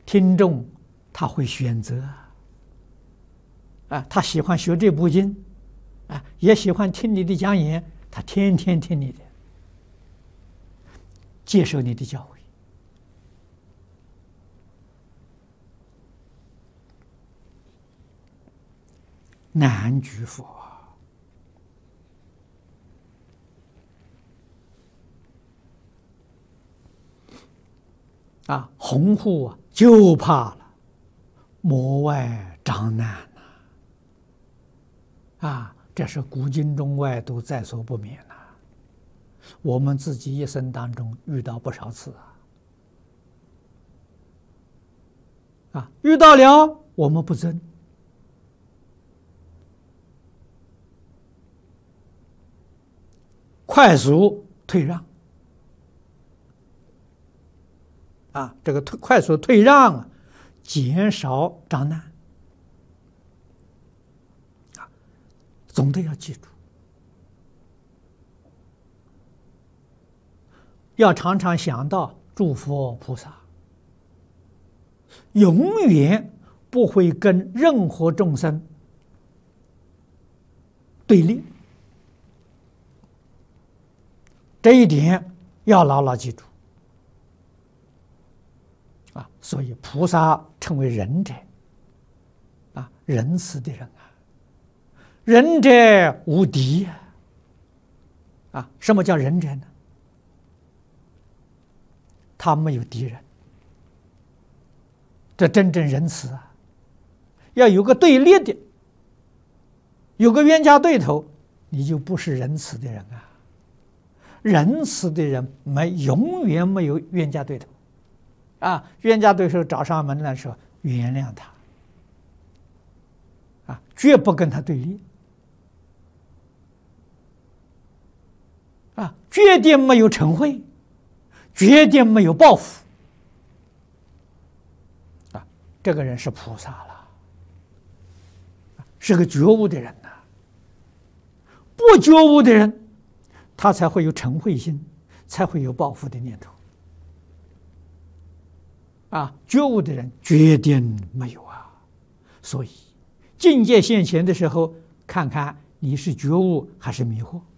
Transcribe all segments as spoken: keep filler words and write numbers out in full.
听众他会选择啊，他喜欢学这部经啊，也喜欢听你的讲演，他天天听你的，接受你的教诲。难居佛啊，洪护啊，就怕了魔外障难呐！啊，这是古今中外都在所不免呐、啊。我们自己一生当中遇到不少次啊，啊，遇到了我们不争，快速退让。啊，这个退快速退让啊，减少障难啊，总得要记住，要常常想到诸佛菩萨永远不会跟任何众生对立，这一点要牢牢记住。啊，所以菩萨称为仁者，啊，仁慈的人啊，仁者无敌啊！啊，什么叫仁者呢？他没有敌人，这真正仁慈啊！要有个对立的，有个冤家对头，你就不是仁慈的人啊！仁慈的人没永远没有冤家对头。啊，冤家对手找上门来说，原谅他，啊，绝不跟他对立，啊，绝对没有嗔恚，绝对没有报复，啊，这个人是菩萨了，是个觉悟的人呐、啊。不觉悟的人，他才会有嗔恚心，才会有报复的念头。啊，觉悟的人决定没有啊，所以境界现前的时候，看看你是觉悟还是迷惑。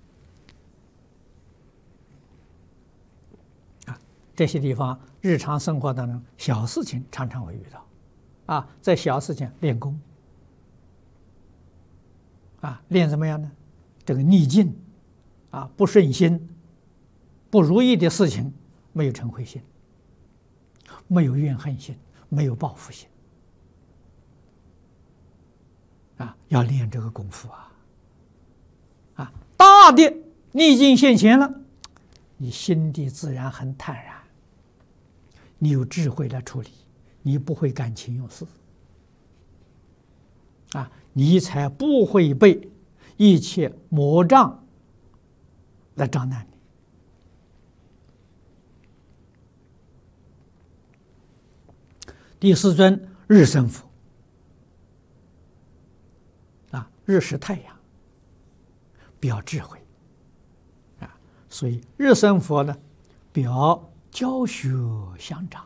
啊，这些地方日常生活当中小事情常常会遇到，啊，在小事情练功，啊，练怎么样呢？这个逆境，啊，不顺心、不如意的事情，没有嗔恚心。没有怨恨心，没有报复心，啊，要练这个功夫啊！啊，大的逆境现前了，你心地自然很坦然，你有智慧来处理，你不会感情用事，啊，你才不会被一切魔障来障难你。第四尊日生佛，啊，日是太阳，表智慧，啊，所以日生佛呢，表教学相长，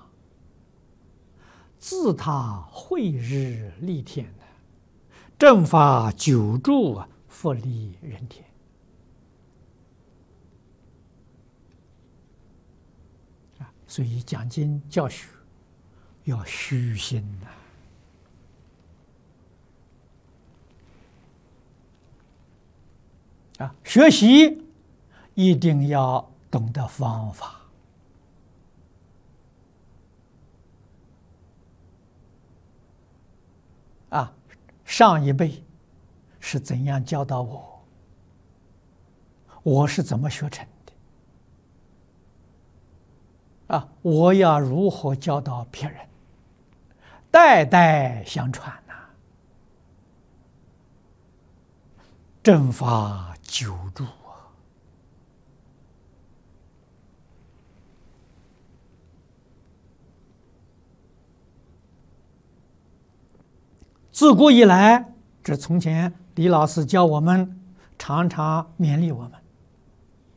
自他慧日立天的，正法久住啊，复利人天。啊，所以讲经教学要虚心呐、啊！啊，学习一定要懂得方法啊！上一辈是怎样教导我，我是怎么学成的啊？我要如何教导别人？代代相传呐、啊，正法久住啊！自古以来，这从前李老师教我们，常常勉励我们